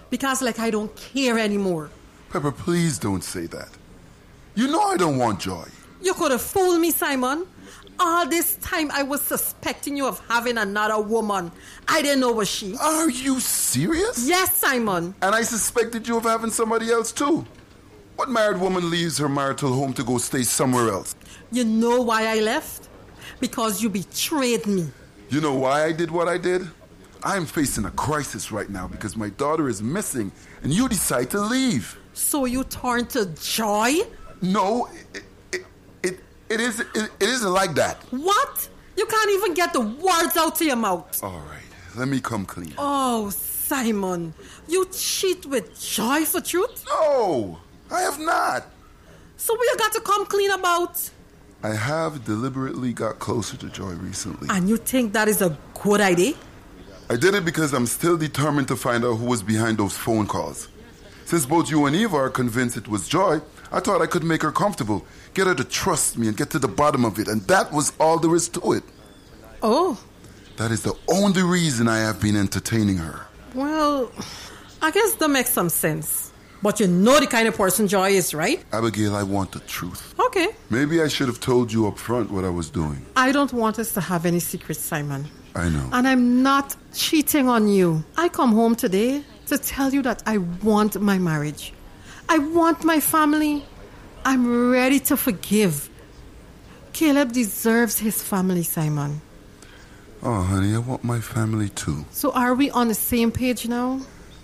Because like I don't care anymore. Pepper, please don't say that. You know I don't want Joy. You could have fooled me, Simon. All this time I was suspecting you of having another woman. I didn't know it was she. Are you serious? Yes, Simon. And I suspected you of having somebody else too. What married woman leaves her marital home to go stay somewhere else? You know why I left? Because you betrayed me. You know why I did what I did? I'm facing a crisis right now because my daughter is missing and you decide to leave. So you turned to Joy? No, it isn't like that. What? You can't even get the words out of your mouth. All right, let me come clean. Oh, Simon, you cheat with Joy for truth? No, I have not. So what you got to come clean about? I have deliberately got closer to Joy recently. And you think that is a good idea? I did it because I'm still determined to find out who was behind those phone calls. Since both you and Eva are convinced it was Joy, I thought I could make her comfortable, get her to trust me and get to the bottom of it, and that was all there is to it. Oh. That is the only reason I have been entertaining her. Well, I guess that makes some sense. But you know the kind of person Joy is, right? Abigail, I want the truth. Okay. Maybe I should have told you up front what I was doing. I don't want us to have any secrets, Simon. I know. And I'm not cheating on you. I come home today to tell you that I want my marriage. I want my family. I'm ready to forgive. Caleb deserves his family, Simon. Oh, honey, I want my family too. So are we on the same page now?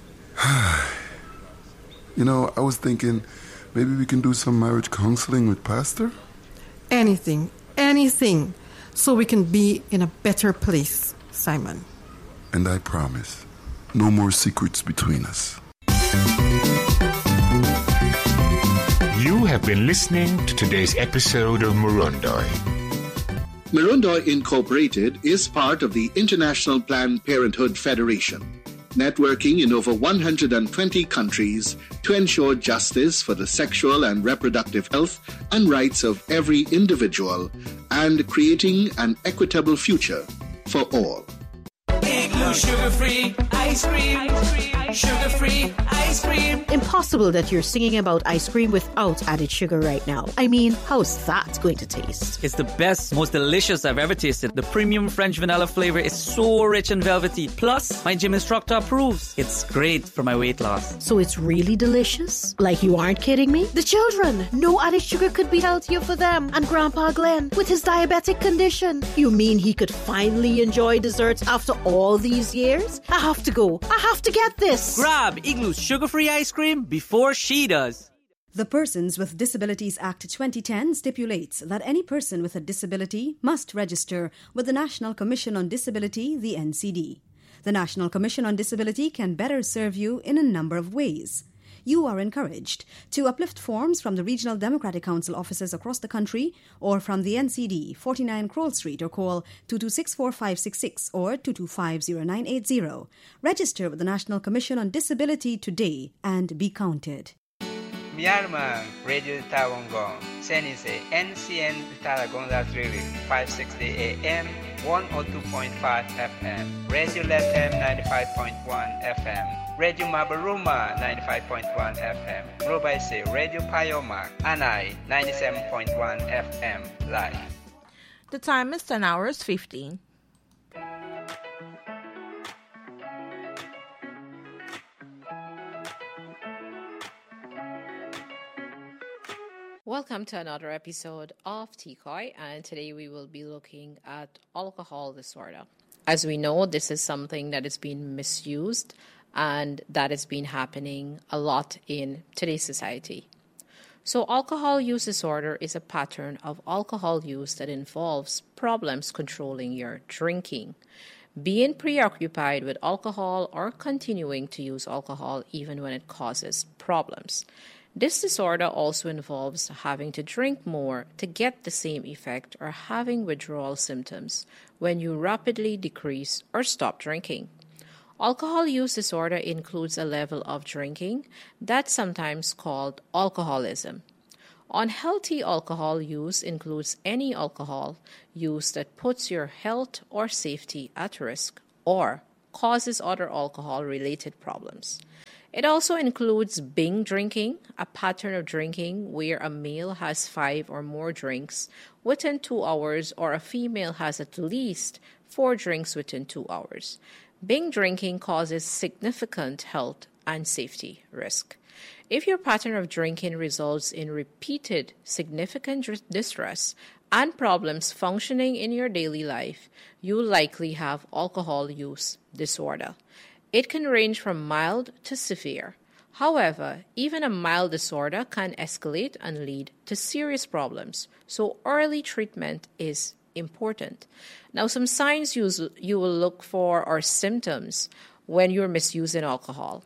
You know, I was thinking maybe we can do some marriage counseling with Pastor? Anything. So we can be in a better place, Simon. And I promise, no more secrets between us. You have been listening to today's episode of Murundoi. Murundoi Incorporated is part of the International Planned Parenthood Federation, networking in over 120 countries to ensure justice for the sexual and reproductive health and rights of every individual and creating an equitable future for all. Igloo sugar-free ice cream. Sugar-free ice cream. Impossible that you're singing about ice cream without added sugar right now. I mean, how's that going to taste? It's the best, most delicious I've ever tasted. The premium French vanilla flavor is so rich and velvety. Plus, my gym instructor approves. It's great for my weight loss. So it's really delicious? Like you aren't kidding me? The children! No added sugar could be healthier for them. And Grandpa Glenn, with his diabetic condition. You mean he could finally enjoy desserts after all these years? I have to go. I have to get this. Grab Igloo's sugar-free ice cream before she does. The Persons with Disabilities Act 2010 stipulates that any person with a disability must register with the National Commission on Disability, the NCD. The National Commission on Disability can better serve you in a number of ways. You are encouraged to uplift forms from the Regional Democratic Council offices across the country or from the NCD, 49 Kroll Street, or call 226-4566 or 225-0980. Register with the National Commission on Disability today and be counted. Myanmar Radio Tawangong, Senise NCN Taragonga Trili, 560 AM, 102.5 FM, Radio Latam 95.1 FM, Radio Mabaruma 95.1 FM, Robaise Radio Payoma, Anai 97.1 FM, live. The time is 10 hours 15. Welcome to another episode of TCOI, and today we will be looking at alcohol disorder. As we know, this is something that is being misused and that has been happening a lot in today's society. So alcohol use disorder is a pattern of alcohol use that involves problems controlling your drinking, being preoccupied with alcohol or continuing to use alcohol even when it causes problems. This disorder also involves having to drink more to get the same effect or having withdrawal symptoms when you rapidly decrease or stop drinking. Alcohol use disorder includes a level of drinking that's sometimes called alcoholism. Unhealthy alcohol use includes any alcohol use that puts your health or safety at risk or causes other alcohol-related problems. It also includes binge drinking, a pattern of drinking where a male has 5 or more drinks within 2 hours, or a female has at least 4 drinks within 2 hours. Binge drinking causes significant health and safety risk. If your pattern of drinking results in repeated significant distress and problems functioning in your daily life, you likely have alcohol use disorder. It can range from mild to severe. However, even a mild disorder can escalate and lead to serious problems, so early treatment is important. Now, some signs you will look for are symptoms when you're misusing alcohol.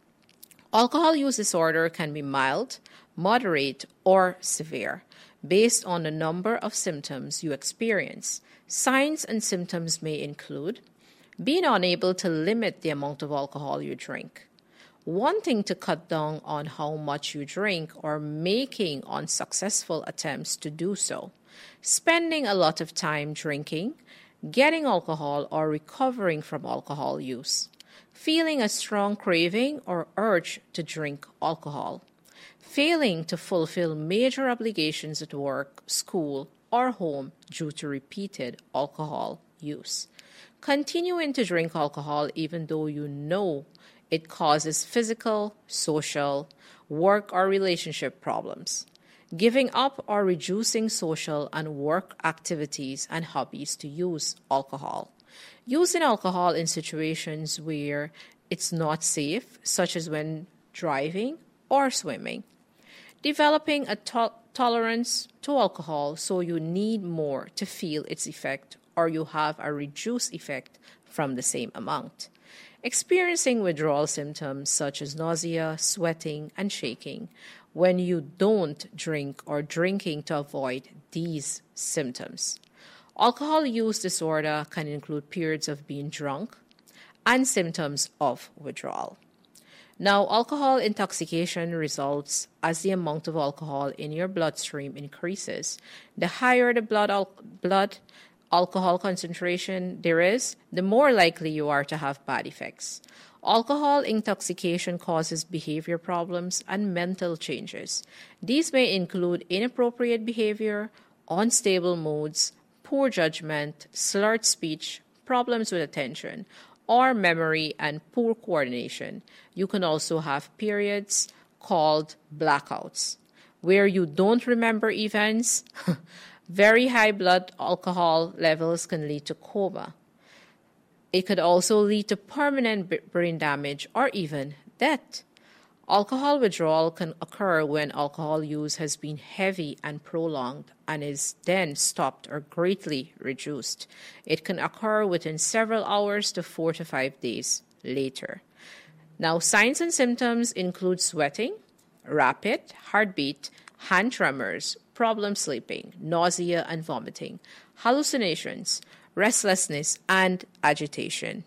Alcohol use disorder can be mild, moderate, or severe, based on the number of symptoms you experience. Signs and symptoms may include being unable to limit the amount of alcohol you drink, wanting to cut down on how much you drink or making unsuccessful attempts to do so, spending a lot of time drinking, getting alcohol or recovering from alcohol use, feeling a strong craving or urge to drink alcohol, failing to fulfill major obligations at work, school, or home due to repeated alcohol use, continuing to drink alcohol even though you know it causes physical, social, work, or relationship problems, giving up or reducing social and work activities and hobbies to use alcohol, using alcohol in situations where it's not safe, such as when driving or swimming, developing a tolerance to alcohol so you need more to feel its effect or you have a reduced effect from the same amount, experiencing withdrawal symptoms such as nausea, sweating, and shaking when you don't drink or drinking to avoid these symptoms. Alcohol use disorder can include periods of being drunk and symptoms of withdrawal. Now, alcohol intoxication results as the amount of alcohol in your bloodstream increases. The higher the blood alcohol concentration there is, the more likely you are to have bad effects. Alcohol intoxication causes behavior problems and mental changes. These may include inappropriate behavior, unstable moods, poor judgment, slurred speech, problems with attention, or memory and poor coordination. You can also have periods called blackouts, where you don't remember events. Very high blood alcohol levels can lead to coma. It could also lead to permanent brain damage or even death. Alcohol withdrawal can occur when alcohol use has been heavy and prolonged and is then stopped or greatly reduced. It can occur within several hours to 4 to 5 days later. Now, signs and symptoms include sweating, rapid heartbeat, hand tremors, problem sleeping, nausea and vomiting, hallucinations, restlessness and agitation,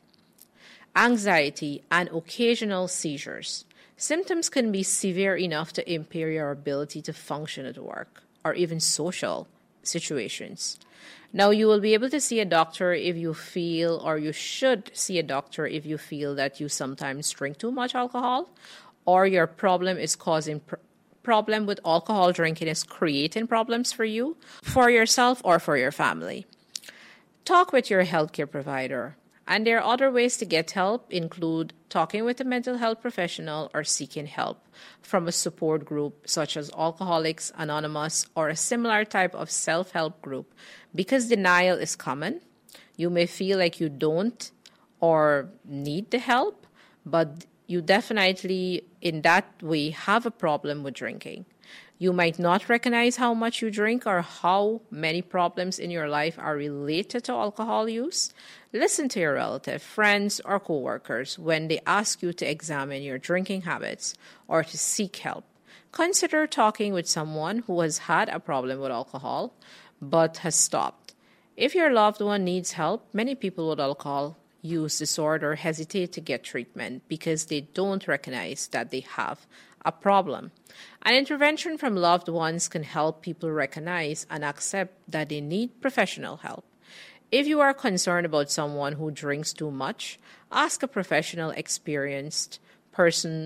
anxiety, and occasional seizures. Symptoms can be severe enough to impair your ability to function at work or even social situations. Now, you will be able to see a doctor if you feel, or you should see a doctor if you feel that you sometimes drink too much alcohol, or your problem is causing problem with alcohol drinking is creating problems for you, for yourself, or for your family. Talk with your healthcare provider. And there are other ways to get help, include talking with a mental health professional or seeking help from a support group such as Alcoholics Anonymous or a similar type of self-help group. Because denial is common, you may feel like you don't or need the help, but you definitely, in that way, have a problem with drinking. You might not recognize how much you drink or how many problems in your life are related to alcohol use. Listen to your relative, friends, or coworkers when they ask you to examine your drinking habits or to seek help. Consider talking with someone who has had a problem with alcohol but has stopped. If your loved one needs help, many people with alcohol use disorder hesitate to get treatment because they don't recognize that they have a problem. An intervention from loved ones can help people recognize and accept that they need professional help. If you are concerned about someone who drinks too much, ask a professional, experienced person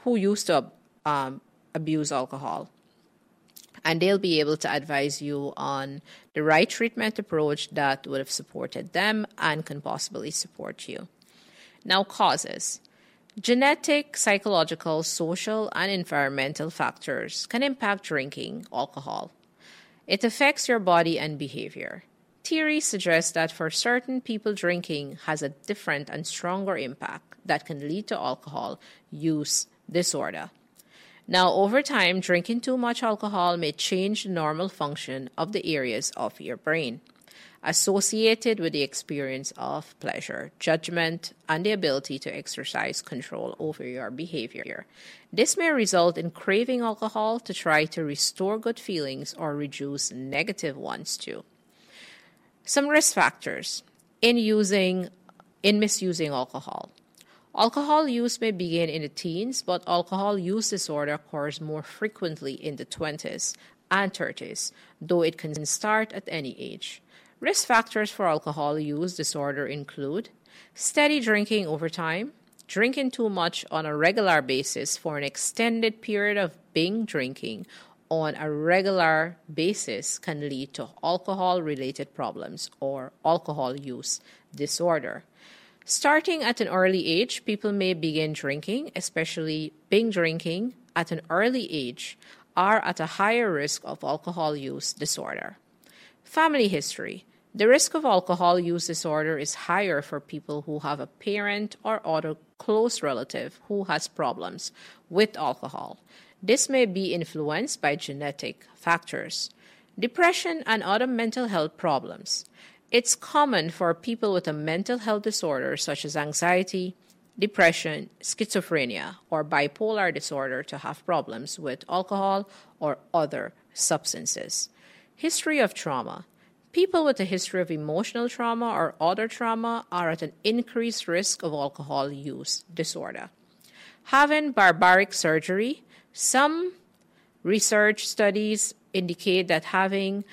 who used to abuse alcohol. And they'll be able to advise you on the right treatment approach that would have supported them and can possibly support you. Now, causes. Genetic, psychological, social, and environmental factors can impact drinking alcohol. It affects your body and behavior. Theories suggest that for certain people, drinking has a different and stronger impact that can lead to alcohol use disorder. Now, over time, drinking too much alcohol may change the normal function of the areas of your brain associated with the experience of pleasure, judgment, and the ability to exercise control over your behavior. This may result in craving alcohol to try to restore good feelings or reduce negative ones too. Some risk factors in misusing alcohol. Alcohol use may begin in the teens, but alcohol use disorder occurs more frequently in the 20s and 30s, though it can start at any age. Risk factors for alcohol use disorder include steady drinking over time. Drinking too much on a regular basis for an extended period of binge drinking on a regular basis can lead to alcohol-related problems or alcohol use disorder. Starting at an early age, people may begin drinking, especially binge drinking at an early age, are at a higher risk of alcohol use disorder. Family history. The risk of alcohol use disorder is higher for people who have a parent or other close relative who has problems with alcohol. This may be influenced by genetic factors. Depression and other mental health problems. It's common for people with a mental health disorder such as anxiety, depression, schizophrenia, or bipolar disorder to have problems with alcohol or other substances. History of trauma. People with a history of emotional trauma or other trauma are at an increased risk of alcohol use disorder. Having bariatric surgery. Some research studies indicate that having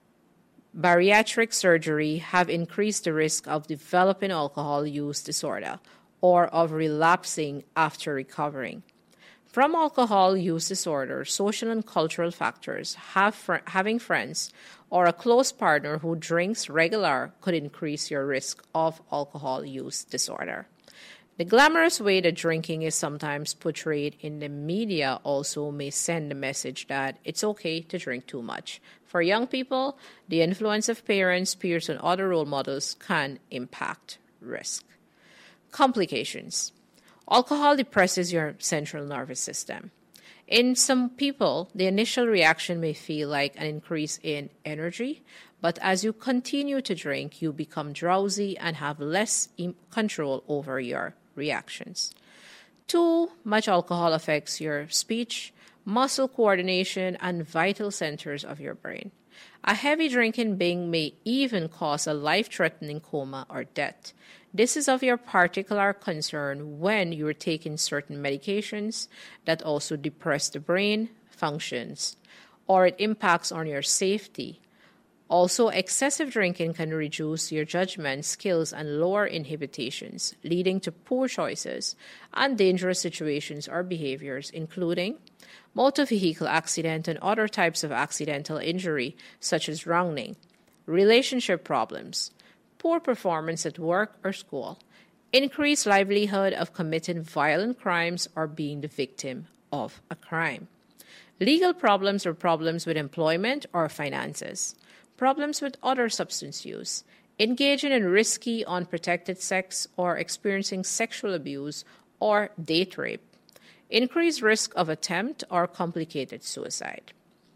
bariatric surgery have increased the risk of developing alcohol use disorder or of relapsing after recovering. From alcohol use disorder, social and cultural factors, having friends or a close partner who drinks regular could increase your risk of alcohol use disorder. The glamorous way that drinking is sometimes portrayed in the media also may send the message that it's okay to drink too much. For young people, the influence of parents, peers, and other role models can impact risk. Complications. Alcohol depresses your central nervous system. In some people, the initial reaction may feel like an increase in energy, but as you continue to drink, you become drowsy and have less control over your reactions. Too much alcohol affects your speech, muscle coordination, and vital centers of your brain. A heavy drinking binge may even cause a life-threatening coma or death. This is of your particular concern when you are taking certain medications that also depress the brain functions, or it impacts on your safety. Also, excessive drinking can reduce your judgment skills and lower inhibitions, leading to poor choices and dangerous situations or behaviors, including motor vehicle accident and other types of accidental injury, such as drowning, relationship problems, poor performance at work or school, increased likelihood of committing violent crimes or being the victim of a crime, legal problems or problems with employment or finances, problems with other substance use, engaging in risky, unprotected sex or experiencing sexual abuse or date rape, increased risk of attempt or complicated suicide.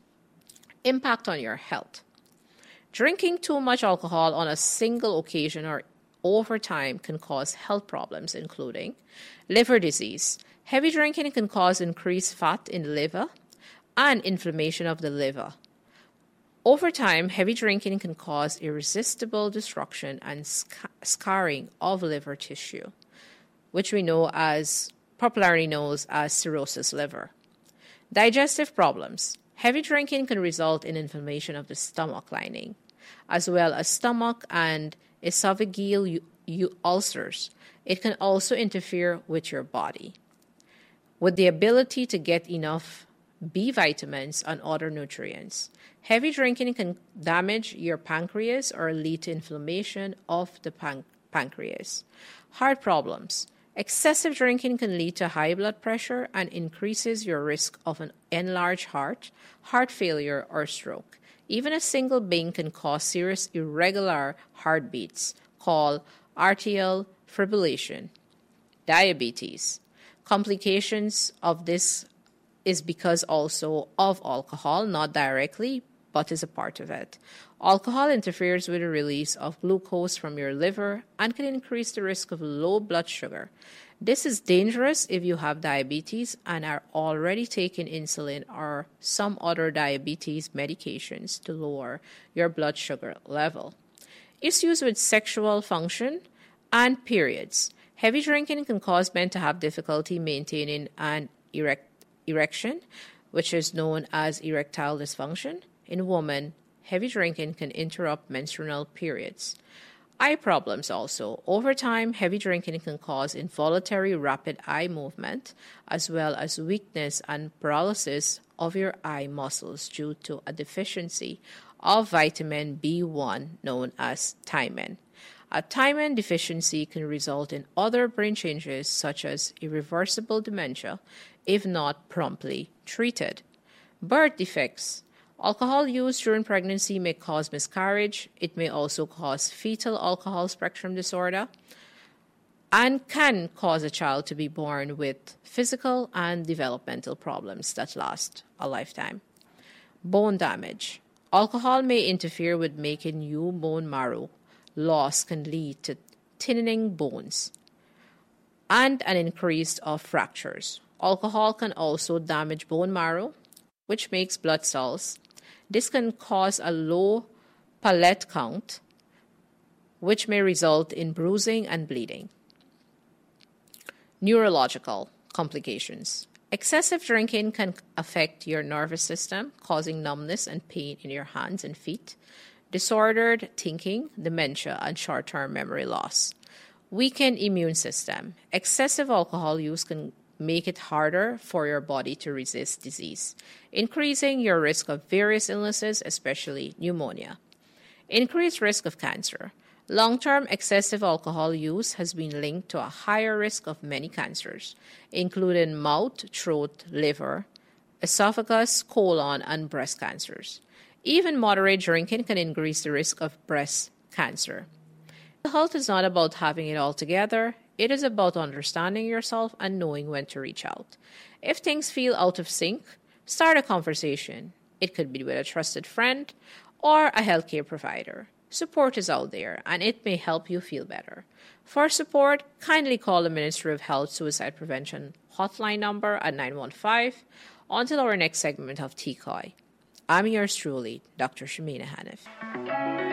Impact on your health. Drinking too much alcohol on a single occasion or over time can cause health problems, including liver disease. Heavy drinking can cause increased fat in the liver and inflammation of the liver. Over time, heavy drinking can cause irresistible destruction and scarring of liver tissue, which we know as, popularly known as cirrhosis liver. Digestive problems. Heavy drinking can result in inflammation of the stomach lining, as well as stomach and esophageal ulcers. It can also interfere with your body. with the ability to get enough B vitamins and other nutrients. Heavy drinking can damage your pancreas or lead to inflammation of the pancreas. Heart problems. Excessive drinking can lead to high blood pressure and increases your risk of an enlarged heart, heart failure, or stroke. Even a single bean can cause serious irregular heartbeats called atrial fibrillation. Diabetes. Complications of this is because also of alcohol, not directly, but is a part of it. Alcohol interferes with the release of glucose from your liver and can increase the risk of low blood sugar. This is dangerous if you have diabetes and are already taking insulin or some other diabetes medications to lower your blood sugar level. Issues with sexual function and periods. Heavy drinking can cause men to have difficulty maintaining an erection, which is known as erectile dysfunction. In women, heavy drinking can interrupt menstrual periods. Eye problems also. Over time, heavy drinking can cause involuntary rapid eye movement, as well as weakness and paralysis of your eye muscles due to a deficiency of vitamin B1 known as thiamine. A thiamine deficiency can result in other brain changes such as irreversible dementia if not promptly treated. Birth defects. Alcohol use during pregnancy may cause miscarriage. It may also cause fetal alcohol spectrum disorder and can cause a child to be born with physical and developmental problems that last a lifetime. Bone damage. Alcohol may interfere with making new bone marrow. Loss can lead to thinning bones and an increase of fractures. Alcohol can also damage bone marrow, which makes blood cells. This can cause a low platelet count, which may result in bruising and bleeding. Neurological complications. Excessive drinking can affect your nervous system, causing numbness and pain in your hands and feet, disordered thinking, dementia, and short-term memory loss. Weakened immune system. Excessive alcohol use can make it harder for your body to resist disease, increasing your risk of various illnesses, especially pneumonia. Increased risk of cancer. Long-term excessive alcohol use has been linked to a higher risk of many cancers, including mouth, throat, liver, esophagus, colon, and breast cancers. Even moderate drinking can increase the risk of breast cancer. Health is not about having it all together. It is about understanding yourself and knowing when to reach out. If things feel out of sync, start a conversation. It could be with a trusted friend or a healthcare provider. Support is out there, and it may help you feel better. For support, kindly call the Ministry of Health Suicide Prevention hotline number at 915 until our next segment of TCOI. I'm yours truly, Dr. Shamina Hanif.